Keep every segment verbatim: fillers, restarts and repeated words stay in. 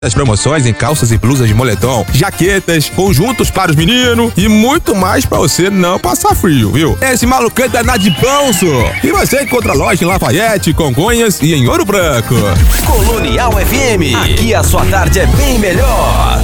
As promoções em calças e blusas de moletom, jaquetas, conjuntos para os meninos e muito mais para você não passar frio, viu? Esse malucante é nada de bom, só. E você encontra loja em Lafayette, Congonhas e em Ouro Branco. Colonial F M, aqui a sua tarde é bem melhor.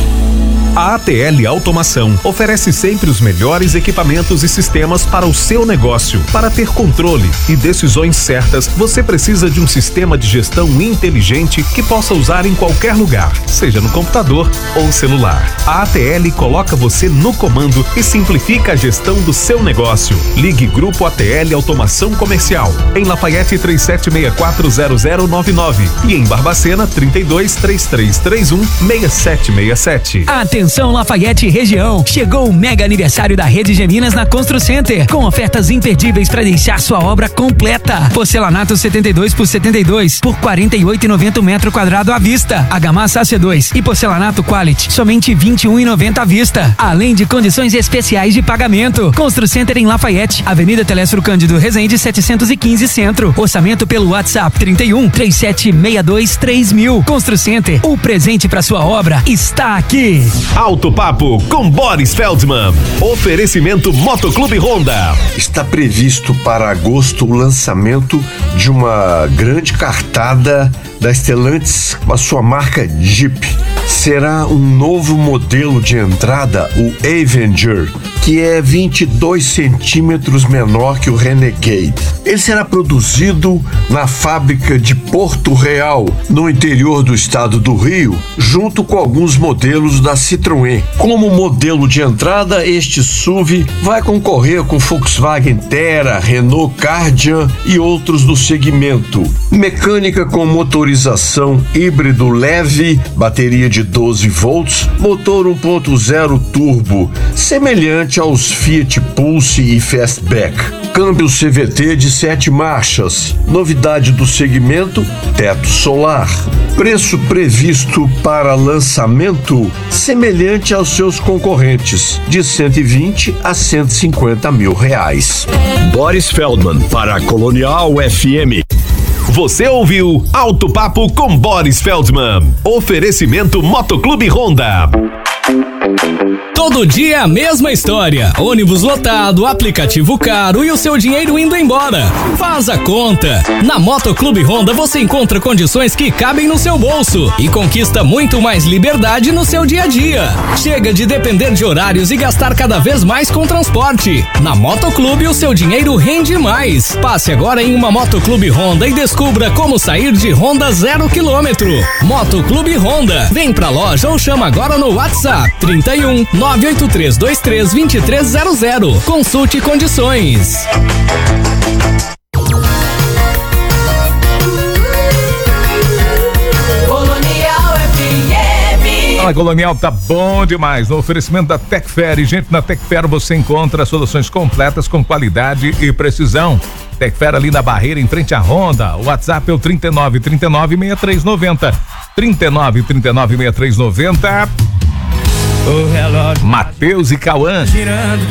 A A T L Automação oferece sempre os melhores equipamentos e sistemas para o seu negócio. Para ter controle e decisões certas, você precisa de um sistema de gestão inteligente que possa usar em qualquer lugar, seja no computador ou celular. A A T L coloca você no comando e simplifica a gestão do seu negócio. Ligue Grupo A T L Automação Comercial em Lafayette três sete seis quatro zero zero nove nove e em Barbacena trinta e dois, três três três um, seis sete seis sete. Atenção Lafayette região, chegou o mega aniversário da Rede Geminas na Constru Center, com ofertas imperdíveis para deixar sua obra completa. Porcelanato setenta e dois por setenta e dois por quarenta e oito reais e noventa centavos metro quadrado à vista. Argamassa A C dois e porcelanato Quality, somente vinte e um reais e noventa centavos à vista. Além de condições especiais de pagamento. Constru Center em Lafayette, Avenida Telésforo Cândido Rezende setecentos e quinze Centro. Orçamento pelo WhatsApp trinta e um, trinta e sete sessenta e dois, três mil. Constru Center, o presente para sua obra está aqui. Alto Papo com Boris Feldman. Oferecimento Motoclube Honda. Está previsto para agosto o lançamento de uma grande cartada da Stellantis com a sua marca Jeep. Será um novo modelo de entrada, o Avenger, que é vinte e dois centímetros menor que o Renegade. Ele será produzido na fábrica de Porto Real, no interior do estado do Rio, junto com alguns modelos da Citroën. Como modelo de entrada, este S U V vai concorrer com Volkswagen Terra, Renault Kardian e outros do segmento. Mecânica com motorização híbrido leve, bateria de doze volts, motor um ponto zero turbo, semelhante aos Fiat Pulse e Fastback. Câmbio C V T de sete marchas. Novidade do segmento, teto solar. Preço previsto para lançamento semelhante aos seus concorrentes, de cento e vinte a cento e cinquenta mil reais. Boris Feldman para a Colonial F M. Você ouviu Alto Papo com Boris Feldman. Oferecimento Motoclube Honda. Todo dia a mesma história. Ônibus lotado, aplicativo caro e o seu dinheiro indo embora. Faz a conta. Na Motoclube Honda você encontra condições que cabem no seu bolso e conquista muito mais liberdade no seu dia a dia. Chega de depender de horários e gastar cada vez mais com transporte. Na Motoclube o seu dinheiro rende mais. Passe agora em uma Motoclube Honda e descubra como sair de Honda zero quilômetro. Motoclube Honda. Vem pra loja ou chama agora no WhatsApp trinta e um, nove oito três dois três, dois três zero zero. Consulte condições. Colonial F M. A Colonial tá bom demais. No oferecimento da Tecfer. E, gente, na Tecfer você encontra soluções completas com qualidade e precisão. Tecfer ali na Barreira, em frente à Honda. O WhatsApp é o trinta e nove, trinta e nove, sessenta e três noventa. trinta e nove, trinta e nove, sessenta e três noventa. Matheus e Cauã.